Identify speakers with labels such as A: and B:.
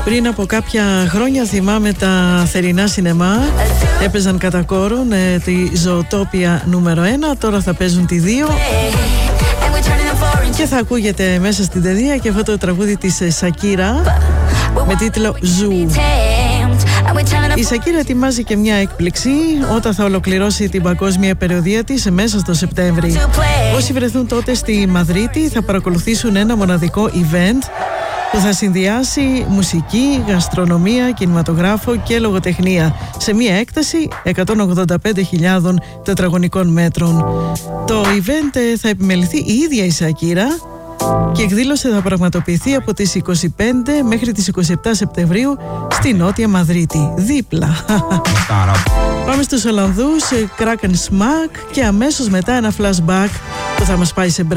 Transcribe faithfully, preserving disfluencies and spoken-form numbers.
A: Πριν από κάποια χρόνια θυμάμαι τα θερινά σινεμά έπαιζαν κατά κόρον ε, τη Ζωοτόπια νούμερο ένα, τώρα θα παίζουν τη δύο και θα ακούγεται μέσα στην ταινία και αυτό το τραγούδι της Σακύρα με τίτλο Ζου. Η Σακύρα ετοιμάζει και μια έκπληξη όταν θα ολοκληρώσει την παγκόσμια περιοδεία της μέσα στο Σεπτέμβρη. Όσοι βρεθούν τότε στη Μαδρίτη θα παρακολουθήσουν ένα μοναδικό event που θα συνδυάσει μουσική, γαστρονομία, κινηματογράφο και λογοτεχνία σε μια έκταση εκατόν ογδόντα πέντε χιλιάδες τετραγωνικών μέτρων. Το event θα επιμεληθεί η ίδια η Σακύρα και η εκδήλωση θα πραγματοποιηθεί από τις είκοσι πέντε μέχρι τις είκοσι επτά Σεπτεμβρίου στη Νότια Μαδρίτη, δίπλα. Πάμε στους Ολλανδούς, Crack and Smack, και αμέσως μετά ένα flashback που θα μας πάει σε break.